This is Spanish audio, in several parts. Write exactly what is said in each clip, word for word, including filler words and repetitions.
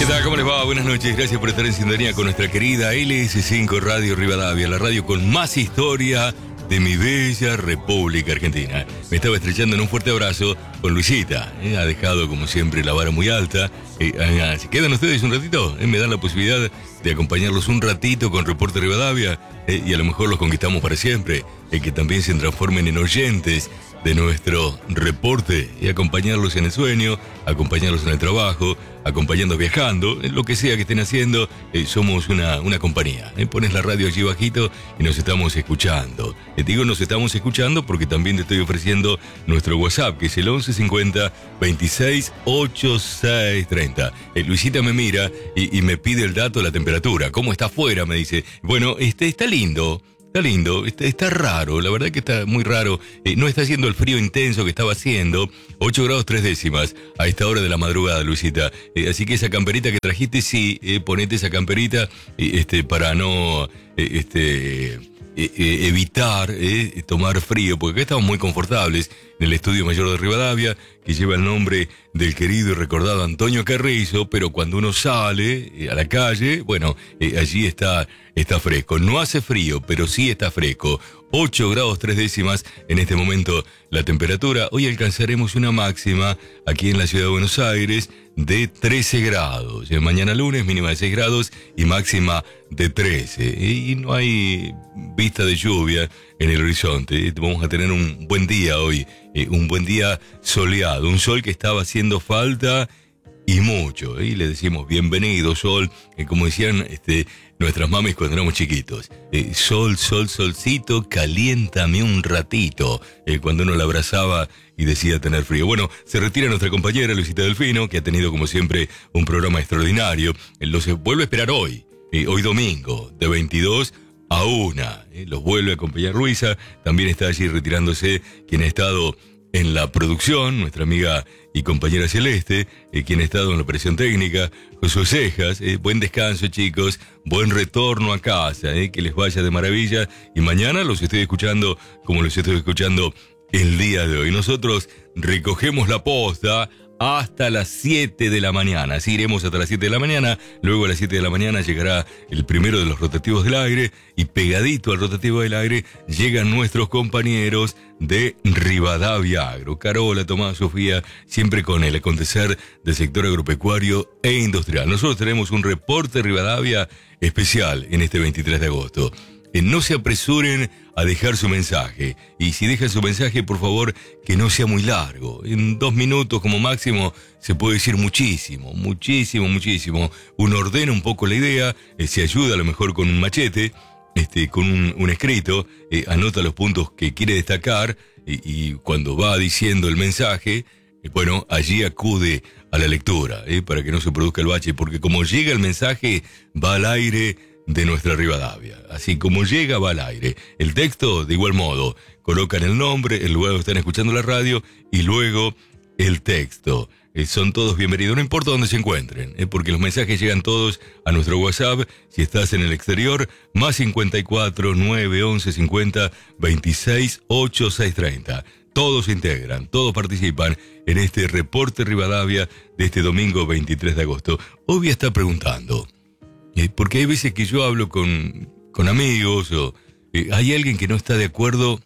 ¿Qué tal? ¿Cómo les va? Buenas noches. Gracias por estar en sintonía con nuestra querida L S cinco Radio Rivadavia, la radio con más historia de mi bella República Argentina. Me estaba estrechando en un fuerte abrazo con Luisita. ¿eh? Ha dejado, como siempre, la vara muy alta. Eh, ah, ¿Se quedan ustedes un ratito? ¿Eh? Me dan la posibilidad de acompañarlos un ratito con Reporte Rivadavia. Eh, y a lo mejor los conquistamos para siempre. Eh, que también se transformen en oyentes de nuestro reporte y acompañarlos en el sueño, acompañarlos en el trabajo, acompañándolos viajando, en lo que sea que estén haciendo, eh, somos una, una compañía. Eh, pones la radio allí bajito y nos estamos escuchando. Eh, digo nos estamos escuchando porque también te estoy ofreciendo nuestro WhatsApp, que es el once cincuenta veintiséis ochenta y seis treinta. Eh, Luisita me mira y, y me pide el dato de la temperatura. ¿Cómo está afuera? Me dice. Bueno, este está lindo. Está lindo, está, está raro, la verdad que está muy raro. Eh, no está haciendo el frío intenso que estaba haciendo. ocho grados tres décimas a esta hora de la madrugada, Luisita. Eh, así que esa camperita que trajiste, sí, eh, ponete esa camperita eh, este, para no eh, este, eh, eh, evitar eh, tomar frío, porque acá estamos muy confortables en el Estudio Mayor de Rivadavia, que lleva el nombre del querido y recordado Antonio Carrizo, pero cuando uno sale eh, a la calle, bueno, eh, allí está, está fresco. No hace frío, pero sí está fresco. ocho grados tres décimas en este momento la temperatura. Hoy alcanzaremos una máxima aquí en la ciudad de Buenos Aires de trece grados. Eh, mañana lunes mínima de seis grados y máxima de trece. Y no hay vista de lluvia en el horizonte. Vamos a tener un buen día hoy. Eh, un buen día soleado, un sol que estaba haciendo falta y mucho, ¿eh? Y le decimos bienvenido sol, eh, como decían este, nuestras mamis cuando éramos chiquitos, eh, sol, sol, solcito, caliéntame un ratito, eh, cuando uno la abrazaba y decía tener frío. Bueno, se retira nuestra compañera Luisita Delfino, que ha tenido como siempre un programa extraordinario. Él los vuelve a esperar hoy, eh, hoy domingo, de veintidós a una. Eh, los vuelve a acompañar Luisa. También está allí retirándose quien ha estado en la producción, nuestra amiga y compañera Celeste, eh, quien ha estado en la operación técnica, con sus cejas. Eh, buen descanso, chicos. Buen retorno a casa. Eh, que les vaya de maravilla. Y mañana los estoy escuchando como los estoy escuchando el día de hoy. Nosotros recogemos la posta hasta las siete de la mañana. Así iremos hasta las siete de la mañana. Luego a las siete de la mañana llegará el primero de los rotativos del aire. Y pegadito al rotativo del aire llegan nuestros compañeros de Rivadavia Agro. Carola, Tomás, Sofía, siempre con el acontecer del sector agropecuario e industrial. Nosotros tenemos un reporte Rivadavia especial en este veintitrés de agosto. No se apresuren a dejar su mensaje. Y si dejan su mensaje, por favor, que no sea muy largo. En dos minutos como máximo se puede decir muchísimo, muchísimo, muchísimo. Uno ordena un poco la idea, eh, se ayuda a lo mejor con un machete, este, con un, un escrito, eh, anota los puntos que quiere destacar y, y cuando va diciendo el mensaje, eh, bueno, allí acude a la lectura, eh, para que no se produzca el bache, porque como llega el mensaje, va al aire de nuestra Rivadavia. Así como llega, va al aire. El texto, de igual modo, colocan el nombre, el lugar donde están escuchando la radio y luego el texto. Eh, son todos bienvenidos, no importa dónde se encuentren, eh, porque los mensajes llegan todos a nuestro WhatsApp. Si estás en el exterior, más cincuenta y cuatro, nueve, once, cincuenta, veintiséis, ochenta y seis treinta. Todos se integran, todos participan en este reporte Rivadavia de este domingo veintitrés de agosto. Hoy voy a estar preguntando, Eh, porque hay veces que yo hablo con, con amigos o eh, hay alguien que no está de acuerdo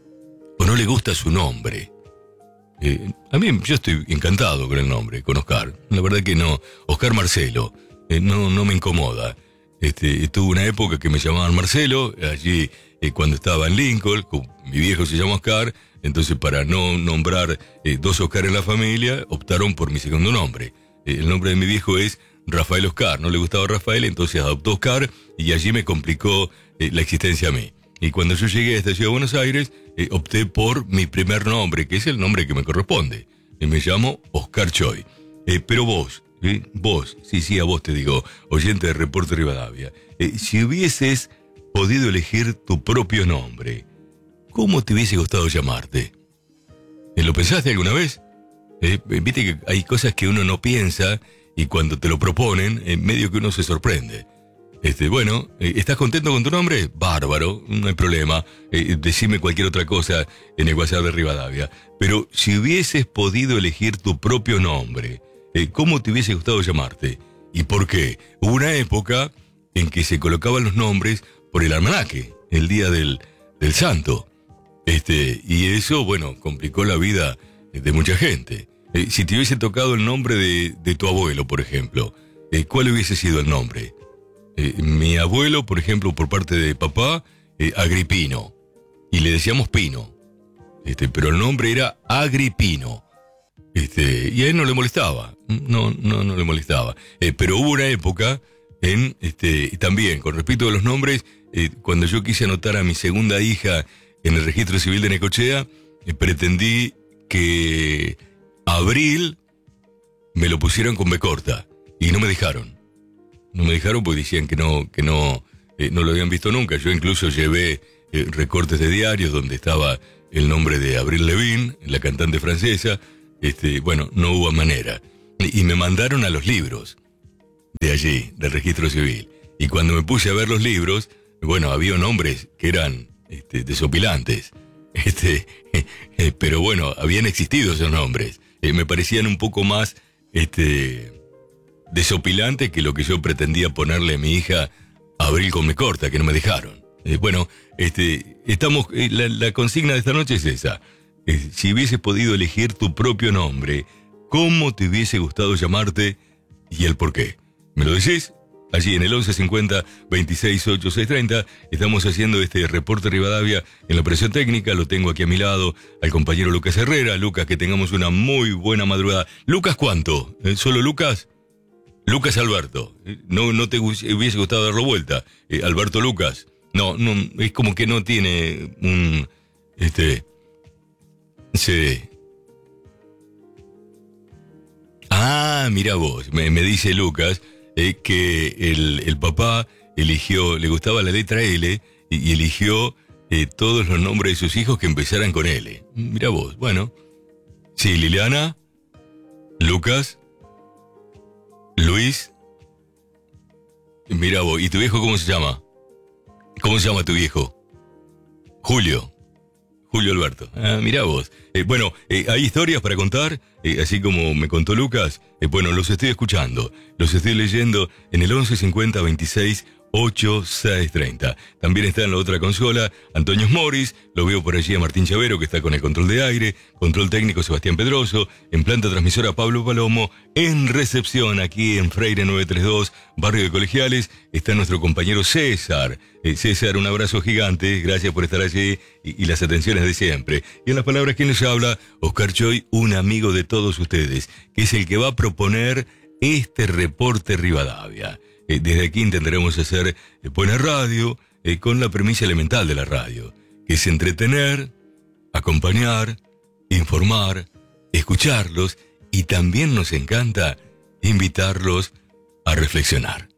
o no le gusta su nombre. Eh, a mí yo estoy encantado con el nombre, con Oscar. La verdad que no. Oscar Marcelo. Eh, no, no me incomoda. Este, tuve una época que me llamaban Marcelo, allí eh, cuando estaba en Lincoln, mi viejo se llama Oscar, entonces para no nombrar eh, dos Oscar en la familia, optaron por mi segundo nombre. Eh, el nombre de mi viejo es Rafael Oscar, no le gustaba Rafael, entonces adoptó Oscar y allí me complicó eh, la existencia a mí. Y cuando yo llegué a esta ciudad de Buenos Aires, eh, opté por mi primer nombre, que es el nombre que me corresponde. Eh, me llamo Oscar Choi. Eh, pero vos, eh, vos, sí, sí, a vos te digo, oyente de Reporte Rivadavia, eh, si hubieses podido elegir tu propio nombre, ¿cómo te hubiese gustado llamarte? ¿Eh, ¿Lo pensaste alguna vez? Eh, Viste que hay cosas que uno no piensa y cuando te lo proponen, en medio que uno se sorprende. Este, bueno, ¿estás contento con tu nombre? Bárbaro, no hay problema. Eh, decime cualquier otra cosa en el WhatsApp de Rivadavia. Pero si hubieses podido elegir tu propio nombre, eh, ¿cómo te hubiese gustado llamarte? ¿Y por qué? Hubo una época en que se colocaban los nombres por el almanaque, el día del, del santo. Este, y eso, bueno, complicó la vida de mucha gente. Eh, si te hubiese tocado el nombre de, de tu abuelo, por ejemplo, eh, ¿cuál hubiese sido el nombre? Eh, mi abuelo, por ejemplo, por parte de papá, eh, Agripino. Y le decíamos Pino. Este, pero el nombre era Agripino. Este, y a él no le molestaba. No, no, no le molestaba. Eh, pero hubo una época en, este, también, con respecto a los nombres, eh, cuando yo quise anotar a mi segunda hija en el registro civil de Necochea, eh, pretendí que Abril me lo pusieran con B corta. Y no me dejaron. No me dejaron porque decían que no, que no, eh, no lo habían visto nunca. Yo incluso llevé eh, recortes de diarios donde estaba el nombre de Avril Lavigne, la cantante francesa. Este, bueno, no hubo manera. Y, y me mandaron a los libros de allí, del registro civil. Y cuando me puse a ver los libros, bueno, había nombres que eran este, desopilantes. Este, eh, pero bueno, habían existido esos nombres. Eh, me parecían un poco más este, desopilantes que lo que yo pretendía ponerle a mi hija Abril con me corta, que no me dejaron. Eh, bueno, este, estamos, eh, la, la consigna de esta noche es esa. Eh, si hubieses podido elegir tu propio nombre, ¿cómo te hubiese gustado llamarte y el por qué? ¿Me lo decís? Allí en el once cincuenta veintiséis ochenta y seis treinta estamos haciendo este reporte Rivadavia en la operación técnica. Lo tengo aquí a mi lado al compañero Lucas Herrera. Lucas, que tengamos una muy buena madrugada. ¿Lucas cuánto? ¿Eh, ¿Solo Lucas? Lucas Alberto. ¿Eh? ¿No, no te hubiese gustado darlo vuelta? Eh, Alberto Lucas. No, no, es como que no tiene un... Este... Sí. Ah, mira vos, me, me dice Lucas eh, que el, el papá eligió, le gustaba la letra L y, y eligió eh, todos los nombres de sus hijos que empezaran con L. Mira vos, bueno. Sí, Liliana, Lucas, Luis. Mira vos, ¿y tu viejo cómo se llama? ¿Cómo se llama tu viejo? Julio. Julio Alberto. Ah, mirá vos. Eh, bueno, eh, hay historias para contar, eh, así como me contó Lucas. Eh, bueno, los estoy escuchando, los estoy leyendo en el once cincuenta veintiséis ochenta y seis treinta. También está en la otra consola Antonio Morris, lo veo por allí a Martín Chavero, que está con el control de aire, control técnico Sebastián Pedroso, en planta transmisora Pablo Palomo, en recepción aquí en Freire novecientos treinta y dos, barrio de Colegiales, está nuestro compañero César. Eh, César, un abrazo gigante, gracias por estar allí y, y las atenciones de siempre. Y en las palabras, ¿quién les habla? Oscar Choy, un amigo de todos ustedes, que es el que va a proponer este reporte Rivadavia. Eh, desde aquí intentaremos hacer eh, buena radio eh, con la premisa elemental de la radio, que es entretener, acompañar, informar, escucharlos y también nos encanta invitarlos a reflexionar.